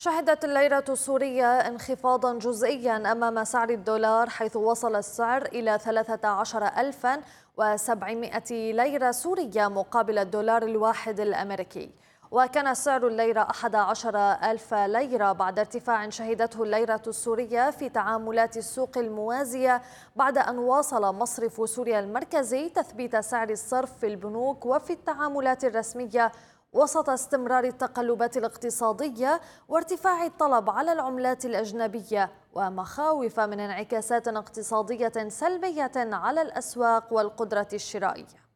شهدت الليرة السورية انخفاضا جزئيا أمام سعر الدولار، حيث وصل السعر إلى 13700 ليرة سورية مقابل الدولار الواحد الأمريكي. وكان سعر الليرة 11000 ليرة بعد ارتفاع شهدته الليرة السورية في تعاملات السوق الموازية، بعد أن واصل مصرف سوريا المركزي تثبيت سعر الصرف في البنوك وفي التعاملات الرسمية، وسط استمرار التقلبات الاقتصادية وارتفاع الطلب على العملات الأجنبية ومخاوف من انعكاسات اقتصادية سلبية على الأسواق والقدرة الشرائية.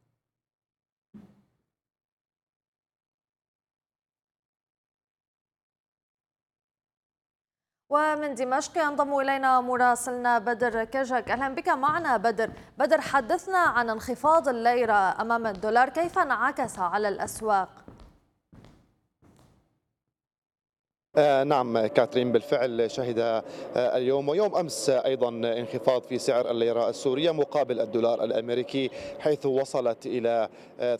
ومن دمشق ينضم إلينا مراسلنا بدر كجك. أهلا بك معنا بدر. حدثنا عن انخفاض الليرة أمام الدولار، كيف انعكس على الأسواق؟ نعم كاترين، بالفعل شهد اليوم ويوم أمس أيضا انخفاض في سعر الليرة السورية مقابل الدولار الأمريكي، حيث وصلت إلى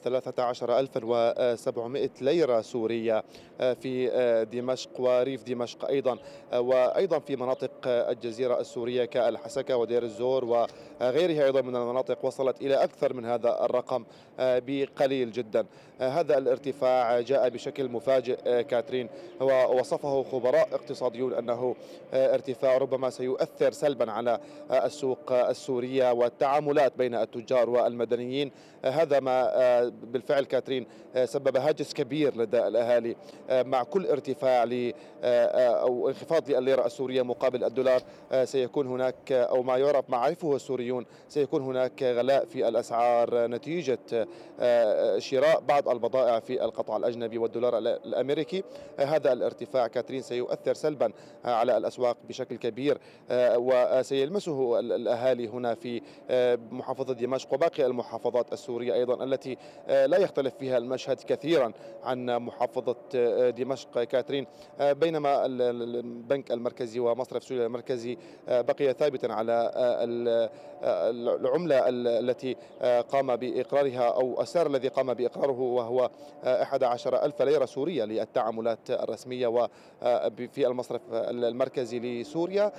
13700 ليرة سورية في دمشق وريف دمشق أيضا، وأيضا في مناطق الجزيرة السورية كالحسكة ودير الزور وغيرها أيضا من المناطق وصلت إلى أكثر من هذا الرقم بقليل جدا. هذا الارتفاع جاء بشكل مفاجئ كاترين، ووصفه خبراء اقتصاديون أنه ارتفاع ربما سيؤثر سلبا على السوق السورية والتعاملات بين التجار والمدنيين. هذا ما بالفعل كاترين سبب هاجس كبير لدى الأهالي. مع كل ارتفاع أو انخفاض لليرة السورية مقابل الدولار سيكون هناك، أو ما يعرفه السوريون، سيكون هناك غلاء في الأسعار نتيجة شراء بعض البضائع في القطاع الأجنبي والدولار الأمريكي. هذا الارتفاع كاترين سيؤثر سلبا على الأسواق بشكل كبير، وسيلمسه الأهالي هنا في محافظة دمشق وباقي المحافظات السورية أيضا التي لا يختلف فيها المشهد كثيرا عن محافظة دمشق كاترين. بينما البنك المركزي ومصرف سوريا المركزي بقي ثابتا على العملة التي قام بإقرارها، أو السعر الذي قام بإقراره، وهو 11000 ليرة سورية للتعاملات الرسمية وفي المصرف المركزي لسوريا.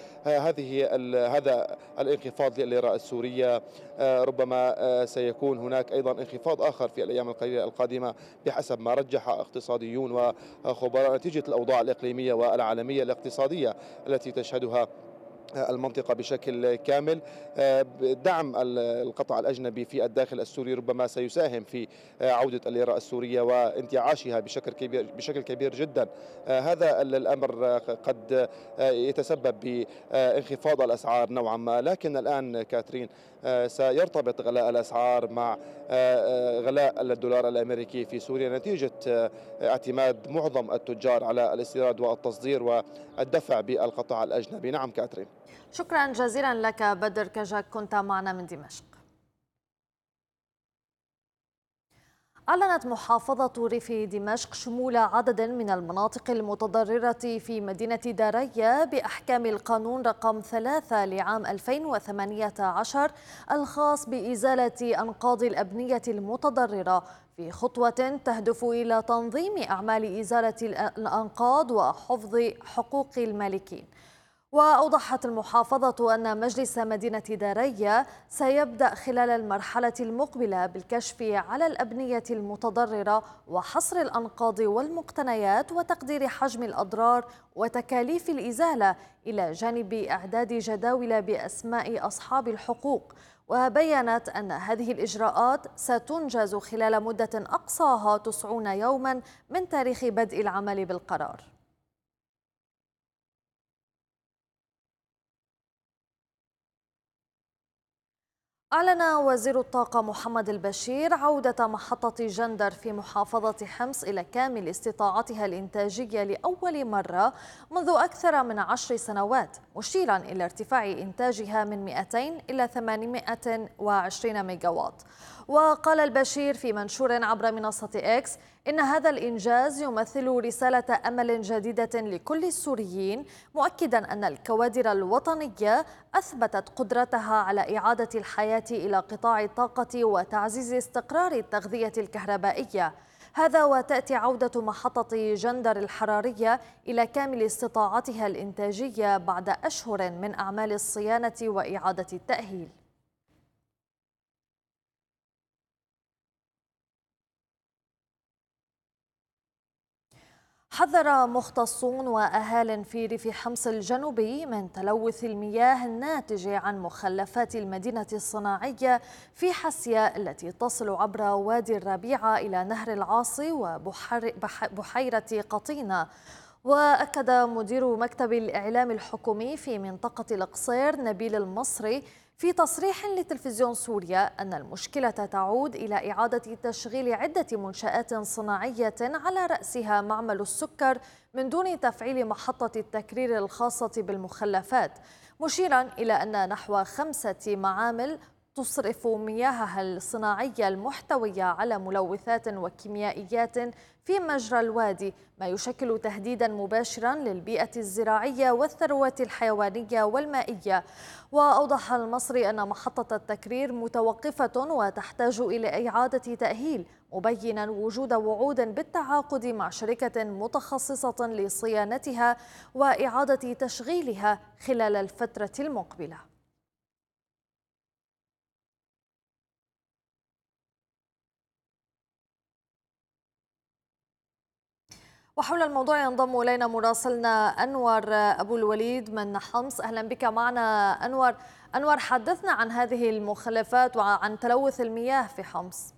هذا الانخفاض للليرة السورية. ربما سيكون هناك أيضا انخفاض آخر في الأيام القليلة القادمة بحسب ما رجح اقتصاديون وخبراء نتيجة الأوضاع الإقليمية والعالمية الاقتصادية التي تشهدها المنطقة بشكل كامل. دعم القطاع الأجنبي في الداخل السوري ربما سيساهم في عودة الليرة السورية وانتعاشها بشكل كبير جدا. هذا الأمر قد يتسبب بانخفاض الأسعار نوعا ما، لكن الآن كاترين سيرتبط غلاء الأسعار مع غلاء الدولار الأمريكي في سوريا نتيجة اعتماد معظم التجار على الاستيراد والتصدير والدفع بالقطاع الأجنبي. نعم كاترين. شكرا جزيلا لك بدر كجك، كنت معنا من دمشق. أعلنت محافظة ريف دمشق شمول عدد من المناطق المتضررة في مدينة داريا بأحكام القانون رقم 3 لعام 2018 الخاص بإزالة أنقاض الأبنية المتضررة، في خطوة تهدف إلى تنظيم أعمال إزالة الأنقاض وحفظ حقوق المالكين. وأوضحت المحافظة أن مجلس مدينة داريا سيبدأ خلال المرحلة المقبلة بالكشف على الأبنية المتضررة وحصر الأنقاض والمقتنيات وتقدير حجم الأضرار وتكاليف الإزالة، إلى جانب إعداد جداول بأسماء أصحاب الحقوق. وبيّنت أن هذه الإجراءات ستنجز خلال مدة أقصاها 90 يوما من تاريخ بدء العمل بالقرار. أعلن وزير الطاقة محمد البشير عودة محطة جندر في محافظة حمص إلى كامل استطاعتها الإنتاجية لأول مرة منذ أكثر من 10 سنوات، مشيرا إلى ارتفاع إنتاجها من 200 إلى 820 ميجاوات. وقال البشير في منشور عبر منصة إكس إن هذا الإنجاز يمثل رسالة أمل جديدة لكل السوريين، مؤكدا أن الكوادر الوطنية أثبتت قدرتها على إعادة الحياة إلى قطاع الطاقة وتعزيز استقرار التغذية الكهربائية. هذا وتأتي عودة محطة جندر الحرارية إلى كامل استطاعتها الإنتاجية بعد أشهر من أعمال الصيانة وإعادة التأهيل. حذر مختصون وأهال في ريف حمص الجنوبي من تلوث المياه الناتج عن مخلفات المدينة الصناعية في حسيا التي تصل عبر وادي الربيعة إلى نهر العاصي وبحيرة قطينة. وأكد مدير مكتب الإعلام الحكومي في منطقة القصير نبيل المصري في تصريح لتلفزيون سوريا أن المشكلة تعود إلى إعادة تشغيل عدة منشآت صناعية على رأسها معمل السكر من دون تفعيل محطة التكرير الخاصة بالمخلفات، مشيرا إلى أن نحو 5 معامل تصرف مياهها الصناعية المحتوية على ملوثات وكيميائيات في مجرى الوادي، ما يشكل تهديدا مباشرا للبيئة الزراعية والثروات الحيوانية والمائية. وأوضح المصري أن محطة التكرير متوقفة وتحتاج إلى إعادة تأهيل، مبينا وجود وعود بالتعاقد مع شركة متخصصة لصيانتها وإعادة تشغيلها خلال الفترة المقبلة. وحول الموضوع ينضم إلينا مراسلنا أنور أبو الوليد من حمص. أهلا بك معنا أنور. أنور، حدثنا عن هذه المخلفات وعن تلوث المياه في حمص.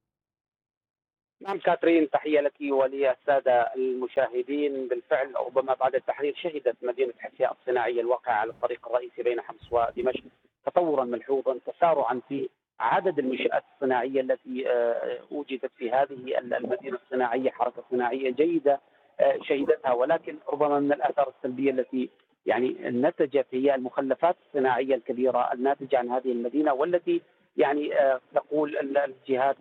نعم كاترين، تحية لك وللسادة المشاهدين. بالفعل ربما بعد التحرير شهدت مدينة حسياء الصناعية الواقعة على الطريق الرئيسي بين حمص ودمشق تطورا ملحوظا، تسارعا في عدد المنشآت الصناعية التي وجدت في هذه المدينة الصناعية. حركة صناعية جيدة شهدتها، ولكن ربما من الآثار السلبية التي يعني نتجت هي المخلفات الصناعية الكبيرة الناتجة عن هذه المدينة، والتي يعني تقول الجهات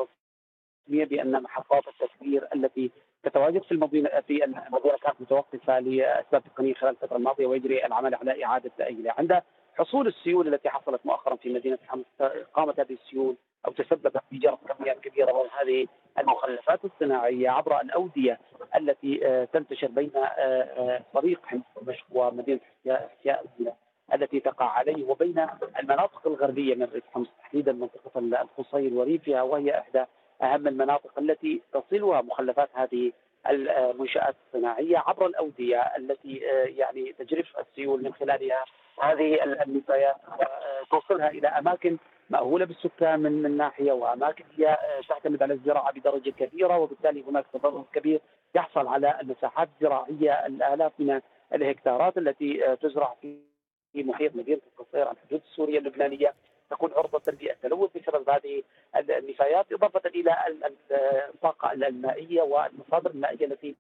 بأن محطات التكبير التي تتواجد في المدينة كانت متوقفة لأسباب تقنية خلال الفترة الماضية، ويجري العمل على إعادة تأهيلها. عند حصول السيول التي حصلت مؤخرا في مدينة حمص، قامت هذه السيول أو تسببت في جرف كميات كبيرة من هذه المخلفات الصناعية عبر الأودية التي تنتشر بين طريق حمص دمشق ومدينة حسياء التي تقع عليه، وبين المناطق الغربية من ريف حمص، تحديدا منطقة القصير وريفها، وهي إحدى أهم المناطق التي تصلها مخلفات هذه المنشآت الصناعية عبر الأودية التي يعني تجرف السيول من خلالها هذه النفايات، توصلها إلى أماكن مأهولة بالسكان من ناحية، وأماكن هي تعتمد على الزراعة بدرجة كبيرة، وبالتالي هناك تضرر كبير يحصل على المساحات الزراعية الآلاف من الهكتارات التي تزرع في محيط مدينة القصير على الحدود السورية اللبنانية، تكون عرضة للتلوث بسبب هذه النفايات، إضافة إلى الطاقة المائية والمصادر المائية التي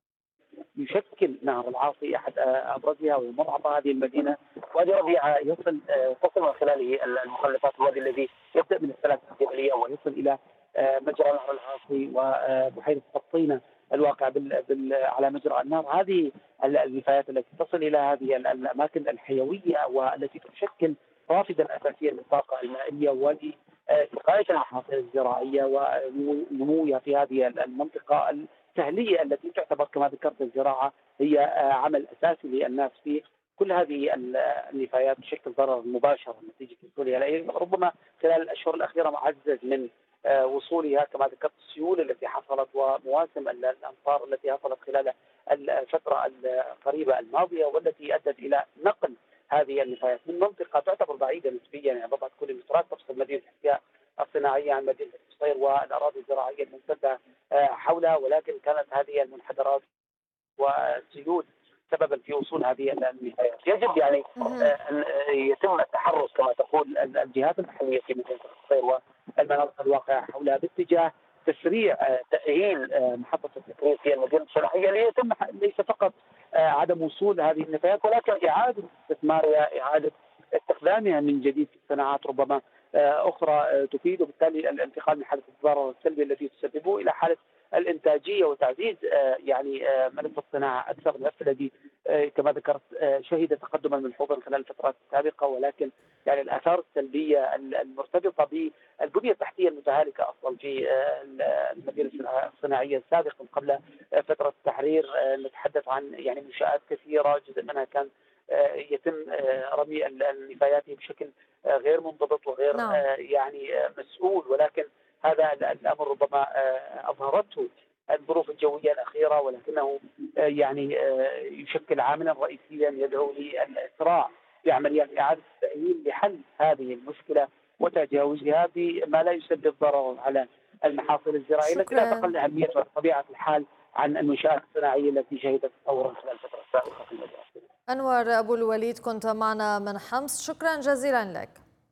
يشكل نهر العاصي أحد أبرزها ويمر عبر هذه المدينة. وادي ربيعة تصل من خلاله المخلفات، الوادي الذي يبدأ من السلاسل الجبلية ويصل إلى مجرى نهر العاصي وبحيرة قطينة الواقع على مجرى النهر. هذه النفايات التي تصل إلى هذه الأماكن الحيوية والتي تشكل رافدا أساسيا للطاقة المائية ولسقاية المحاصيل الزراعية ونموها في هذه المنطقة السهلية التي تعتبر كما ذكرت الزراعة هي عمل أساسي للناس فيه. كل هذه النفايات تشكل ضرر مباشر نتيجة وصولها، ربما خلال الأشهر الأخيرة معزز من وصولها كما ذكرت السيول التي حصلت ومواسم الأمطار التي حصلت خلال الفترة القريبة الماضية، والتي أدت إلى نقل هذه النفايات من منطقة تعتبر بعيدة نسبيا، يعني بضعة كيلومترات تفصل مدينة حسياء الصناعية عن مدينة القصير والأراضي الزراعية الممتدة حولها، ولكن كانت هذه المنحدرات والسيول سببا في وصول هذه النفايات. يجب يعني أن يتم التحرص كما تقول الجهات المحلية في مدينة القصير والمناطق الواقعة حولها باتجاه تسريع تأهيل محطة التكرير في المدينة الصناعية، ليتم ليس فقط عدم وصول هذه النفايات، ولكن إعادة استثمارها، إعادة استخدامها من جديد في صناعات ربما أخرى تفيد، وبالتالي الانتقال من حالة الضرر السلبي التي تسببه إلى حالة الإنتاجية وتعزيز يعني ملف الصناعة أكثر، الذي كما ذكرت شهد تقدما ملحوظا خلال الفترات السابقه، ولكن يعني الاثار السلبيه المرتبطه بالبنيه التحتيه المتهالكه اصلا في المدينه الصناعيه السابقه قبل فتره التحرير. نتحدث عن يعني منشات كثيره، جزء منها كان يتم رمي النفايات بشكل غير منضبط وغير نعم. يعني مسؤول، ولكن هذا الامر ربما اظهرته الظروف الجويه الاخيره، ولكنه يعني يشكل عاملا رئيسيا يدعو للاسراع في عمليات اعاده التاهيل لحل هذه المشكله وتجاوزها بما لا يسبب ضررا على المحاصيل الزراعيه التي لا شكرا. تقل اهميه بطبيعه الحال عن المنشات الصناعيه التي شهدت تطورا خلال الفتره السابقه في المدينه. أنور أبو الوليد كنت معنا من حمص، شكرا جزيلا لك.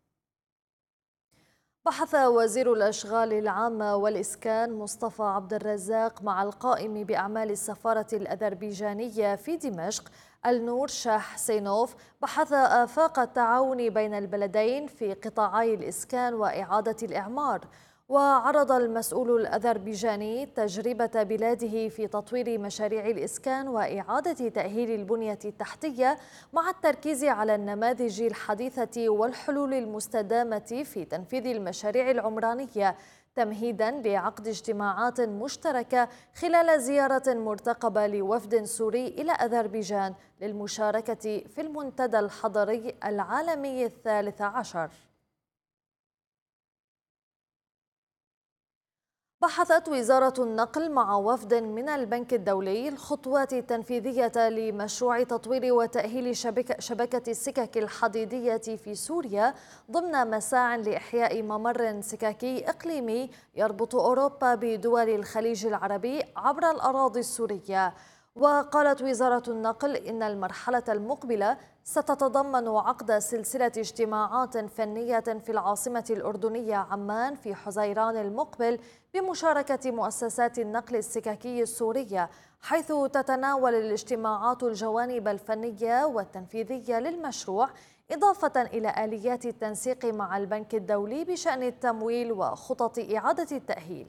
بحث وزير الأشغال العامة والإسكان مصطفى عبد الرزاق مع القائم بأعمال السفارة الأذربيجانية في دمشق النور شاه حسينوف بحث آفاق التعاون بين البلدين في قطاعي الإسكان وإعادة الإعمار. وعرض المسؤول الأذربيجاني تجربة بلاده في تطوير مشاريع الإسكان وإعادة تأهيل البنية التحتية مع التركيز على النماذج الحديثة والحلول المستدامة في تنفيذ المشاريع العمرانية، تمهيدا لعقد اجتماعات مشتركة خلال زيارة مرتقبة لوفد سوري إلى أذربيجان للمشاركة في المنتدى الحضري العالمي الثالث عشر. بحثت وزارة النقل مع وفد من البنك الدولي الخطوات التنفيذية لمشروع تطوير وتأهيل شبكة السكك الحديدية في سوريا ضمن مساع لإحياء ممر سككي إقليمي يربط أوروبا بدول الخليج العربي عبر الأراضي السورية. وقالت وزارة النقل إن المرحلة المقبلة ستتضمن عقد سلسلة اجتماعات فنية في العاصمة الأردنية عمان في حزيران المقبل بمشاركة مؤسسات النقل السككي السورية، حيث تتناول الاجتماعات الجوانب الفنية والتنفيذية للمشروع، إضافة إلى آليات التنسيق مع البنك الدولي بشأن التمويل وخطط إعادة التأهيل.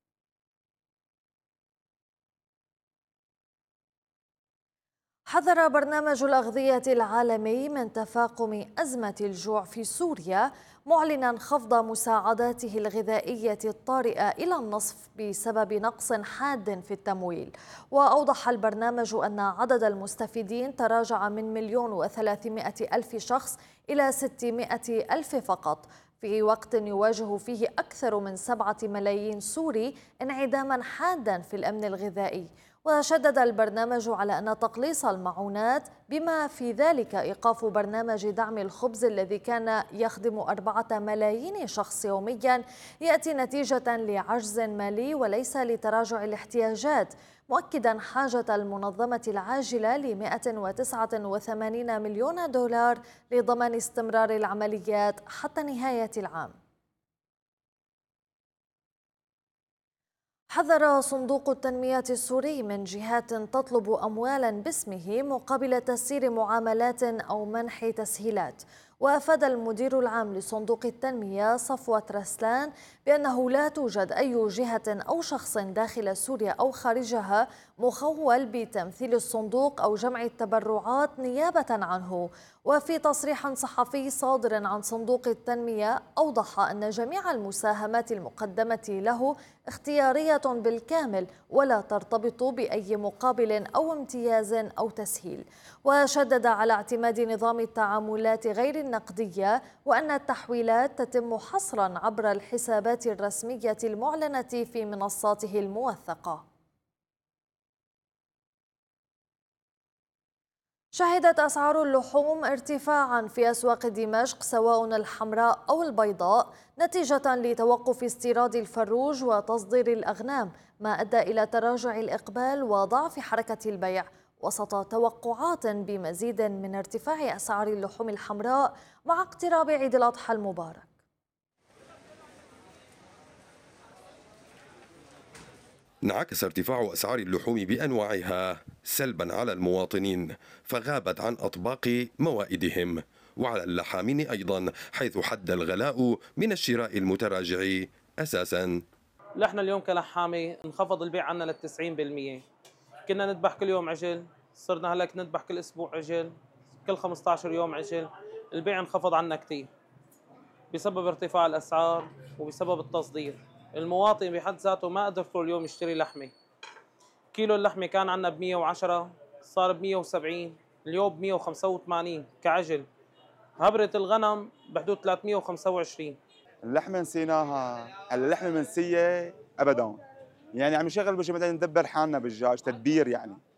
حذر برنامج الأغذية العالمي من تفاقم أزمة الجوع في سوريا، معلنا خفض مساعداته الغذائية الطارئة إلى النصف بسبب نقص حاد في التمويل. وأوضح البرنامج أن عدد المستفيدين تراجع من 1,300,000 شخص إلى 600,000 فقط، في وقت يواجه فيه أكثر من 7 ملايين سوري انعداما حادا في الأمن الغذائي. وشدد البرنامج على أن تقليص المعونات بما في ذلك إيقاف برنامج دعم الخبز الذي كان يخدم 4 ملايين شخص يوميا يأتي نتيجة لعجز مالي وليس لتراجع الاحتياجات، مؤكدا حاجة المنظمة العاجلة ل 189 مليون دولار لضمان استمرار العمليات حتى نهاية العام. حذر صندوق التنمية السوري من جهات تطلب أموالا باسمه مقابل تسيير معاملات أو منح تسهيلات. وأفاد المدير العام لصندوق التنمية صفوة رسلان بأنه لا توجد أي جهة أو شخص داخل سوريا أو خارجها مخول بتمثيل الصندوق أو جمع التبرعات نيابة عنه. وفي تصريح صحفي صادر عن صندوق التنمية أوضح أن جميع المساهمات المقدمة له اختيارية بالكامل ولا ترتبط بأي مقابل أو امتياز أو تسهيل. وشدد على اعتماد نظام التعاملات غير النقدية وأن التحويلات تتم حصرا عبر الحسابات الرسمية المعلنة في منصاته الموثقة. شهدت أسعار اللحوم ارتفاعا في أسواق دمشق سواء الحمراء أو البيضاء نتيجة لتوقف استيراد الفروج وتصدير الأغنام، ما أدى إلى تراجع الإقبال وضعف حركة البيع، وسط توقعات بمزيد من ارتفاع أسعار اللحوم الحمراء مع اقتراب عيد الأضحى المبارك. انعكس ارتفاع أسعار اللحوم بأنواعها سلبا على المواطنين، فغابت عن أطباق موائدهم، وعلى اللحامين أيضا، حيث حد الغلاء من الشراء المتراجع أساسا. نحن اليوم كلحامة انخفض البيع عنا ل 90%، كنا نذبح كل يوم عجل صرنا هلأ نذبح كل أسبوع عجل، كل 15 يوم عجل. البيع انخفض عنا كثير بسبب ارتفاع الأسعار وبسبب التصدير. المواطن بحد ذاته ما قدر طول اليوم يشتري لحمة. كيلو اللحمة كان عنا ب 110 صار ب 170، اليوم ب 185 كعجل. هبرة الغنم بحدود 325. اللحمة نسيناها، اللحمة منسية أبداً. يعني عم نشغل بشي بدنا ندبر حالنا بالدجاج تدبير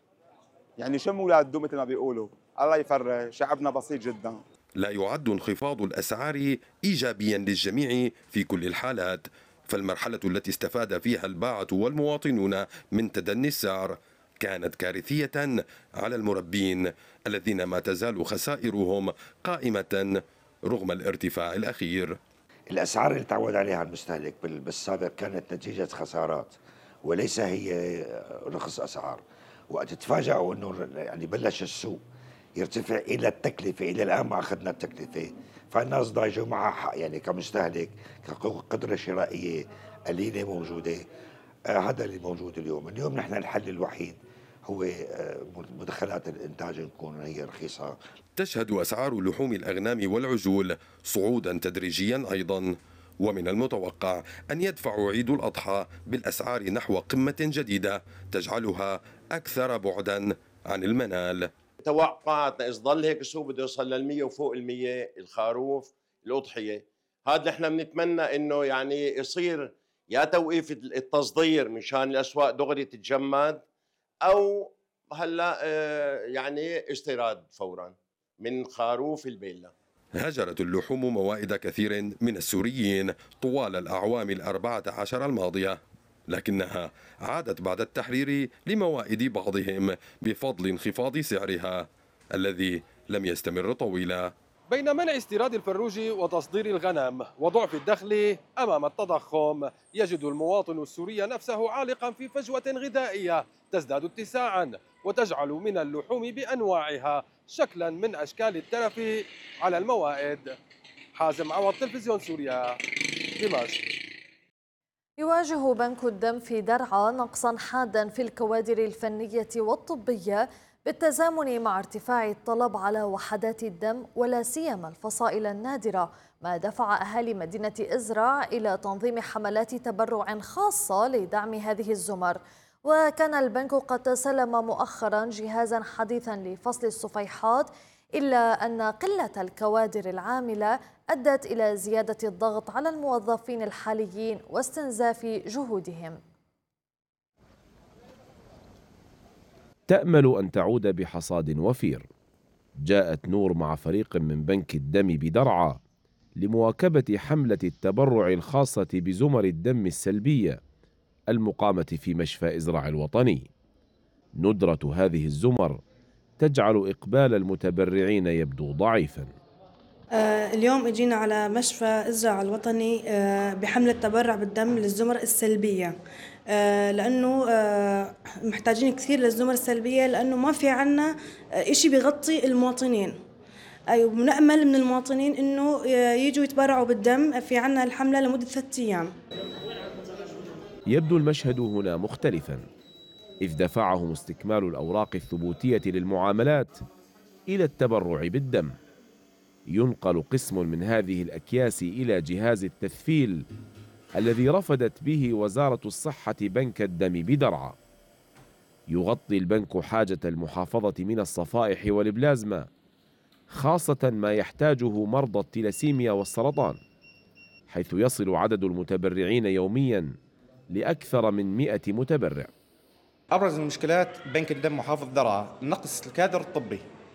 يعني شم ولاد دو مثل ما بيقولوا. الله يفرج، شعبنا بسيط جدا. لا يعد انخفاض الأسعار إيجابيا للجميع في كل الحالات، فالمرحلة التي استفاد فيها الباعة والمواطنون من تدني السعر كانت كارثية على المربين الذين ما تزال خسائرهم قائمة رغم الارتفاع الأخير. الأسعار اللي تعود عليها المستهلك بالسابق كانت نتيجة خسارات وليس هي رخص أسعار. وقت تفاجئوا أنه يعني بلش السوق يرتفع إلى التكلفة، إلى الآن ما أخذنا التكلفة، فالناس ضايجوا معها حق يعني كمستهلك، كقدرة شرائية قليلة موجودة. هذا اللي موجود اليوم نحن الحل الوحيد هو مدخلات الإنتاج تكون هي رخيصة. تشهد أسعار لحوم الأغنام والعجول صعودا تدريجيا أيضا، ومن المتوقع أن يدفع عيد الأضحى بالأسعار نحو قمة جديدة تجعلها أكثر بعدا عن المنال. توقعاتنا إذا ظل هيك السوق بده يوصل لل100 وفوق ال100 الخروف الأضحية، هذا نحن بنتمنى إنه يعني يصير يا توقيف التصدير مشان الأسواق دغري تتجمد، أو هلا يعني استيراد فورا من خروف البيلا. هاجرت اللحوم موائد كثير من السوريين طوال الأعوام 14 الماضية، لكنها عادت بعد التحرير لموائد بعضهم بفضل انخفاض سعرها الذي لم يستمر طويلا. بين منع استيراد الفروج وتصدير الغنم وضعف الدخل أمام التضخم، يجد المواطن السوري نفسه عالقا في فجوة غذائية تزداد اتساعا وتجعل من اللحوم بأنواعها شكلا من أشكال الترف على الموائد. حازم عوض، تلفزيون سوريا، دمشق. يواجه بنك الدم في درعا نقصا حادا في الكوادر الفنية والطبية بالتزامن مع ارتفاع الطلب على وحدات الدم ولا سيما الفصائل النادرة، ما دفع أهالي مدينة إزرع إلى تنظيم حملات تبرع خاصة لدعم هذه الزمر. وكان البنك قد تسلم مؤخرا جهازا حديثا لفصل الصفيحات، إلا أن قلة الكوادر العاملة أدت إلى زيادة الضغط على الموظفين الحاليين واستنزاف جهودهم. تأمل أن تعود بحصاد وفير. جاءت نور مع فريق من بنك الدم بدرعا لمواكبة حملة التبرع الخاصة بزمر الدم السلبية المقامة في مشفى إزرع الوطني. ندرة هذه الزمر تجعل إقبال المتبرعين يبدو ضعيفا. اليوم اجينا على مشفى إزرع الوطني بحملة تبرع بالدم للزمر السلبية، لأنه محتاجين كثير للزمر السلبية، لأنه ما في عنا إشي بيغطي المواطنين. ونأمل من المواطنين إنه يجوا يتبرعوا بالدم. في عنا الحملة لمدة 3 أيام. يبدو المشهد هنا مختلفا، إذ دفعهم استكمال الأوراق الثبوتية للمعاملات إلى التبرع بالدم. ينقل قسم من هذه الأكياس إلى جهاز التثفيل الذي رفدت به وزارة الصحة بنك الدم بدرعا. يغطي البنك حاجة المحافظة من الصفائح والبلازما، خاصة ما يحتاجه مرضى التلاسيميا والسرطان، حيث يصل عدد المتبرعين يوميا لأكثر من 100 متبرع. أبرز المشكلات بنك الدم محافظ درعا نقص الكادر الطبي،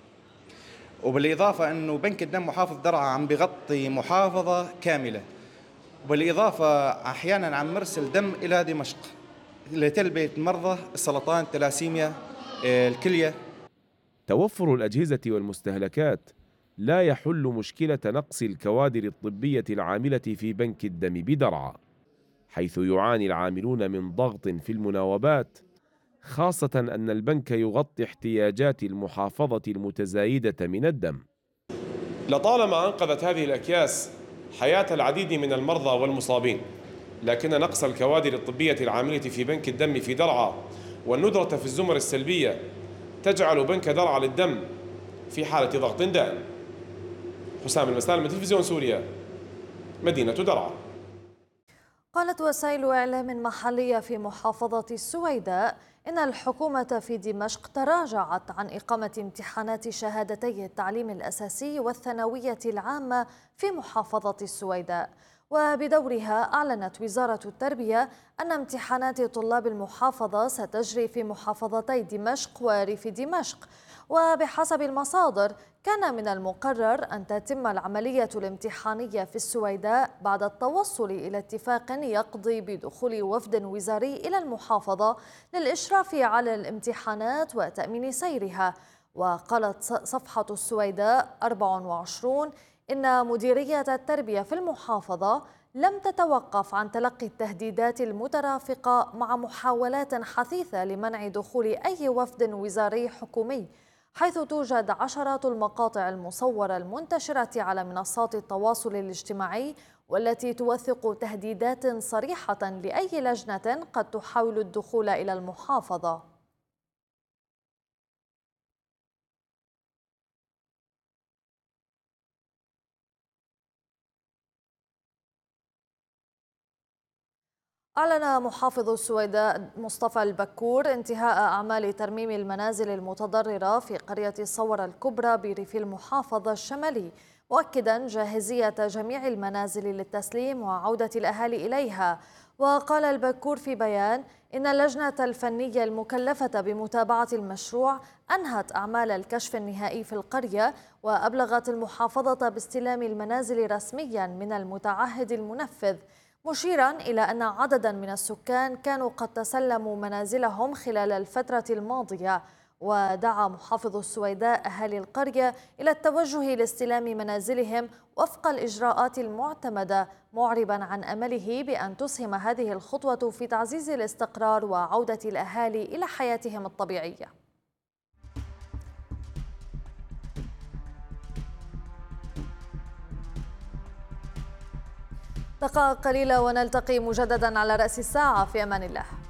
وبالإضافة أنه بنك الدم محافظ درعا عم بغطي محافظة كاملة، وبالإضافة أحيانا عم مرسل دم إلى دمشق لتلبية مرضى السرطان، التلاسيميا، الكلية. توفر الأجهزة والمستهلكات لا يحل مشكلة نقص الكوادر الطبية العاملة في بنك الدم بدرعا، حيث يعاني العاملون من ضغط في المناوبات، خاصة أن البنك يغطي احتياجات المحافظة المتزايدة من الدم. لطالما أنقذت هذه الأكياس حياة العديد من المرضى والمصابين، لكن نقص الكوادر الطبية العاملة في بنك الدم في درعا والندرة في الزمر السلبية تجعل بنك درعا للدم في حالة ضغط دائم. حسام المسالم، تلفزيون سوريا، مدينة درعا. قالت وسائل إعلام محلية في محافظة السويداء إن الحكومة في دمشق تراجعت عن إقامة امتحانات شهادتي التعليم الأساسي والثانوية العامة في محافظة السويداء. وبدورها أعلنت وزارة التربية أن امتحانات طلاب المحافظة ستجري في محافظتي دمشق وريف دمشق. وبحسب المصادر كان من المقرر أن تتم العملية الامتحانية في السويداء بعد التوصل إلى اتفاق يقضي بدخول وفد وزاري إلى المحافظة للإشراف على الامتحانات وتأمين سيرها. وقالت صفحة السويداء 24 إن مديرية التربية في المحافظة لم تتوقف عن تلقي التهديدات المترافقة مع محاولات حثيثة لمنع دخول أي وفد وزاري حكومي، حيث توجد عشرات المقاطع المصورة المنتشرة على منصات التواصل الاجتماعي والتي توثق تهديدات صريحة لأي لجنة قد تحاول الدخول إلى المحافظة. أعلن محافظ السويداء مصطفى البكور انتهاء أعمال ترميم المنازل المتضررة في قرية الصورة الكبرى بريف المحافظة الشمالي، مؤكدا جاهزية جميع المنازل للتسليم وعودة الأهالي إليها. وقال البكور في بيان إن اللجنة الفنية المكلفة بمتابعة المشروع أنهت أعمال الكشف النهائي في القرية، وأبلغت المحافظة باستلام المنازل رسميا من المتعهد المنفذ، مشيرا إلى أن عددا من السكان كانوا قد تسلموا منازلهم خلال الفترة الماضية. ودعا محافظ السويداء أهالي القرية إلى التوجه لاستلام منازلهم وفق الإجراءات المعتمدة، معربا عن أمله بأن تسهم هذه الخطوة في تعزيز الاستقرار وعودة الأهالي إلى حياتهم الطبيعية. دقائق قليلة ونلتقي مجددا على رأس الساعة. في أمان الله.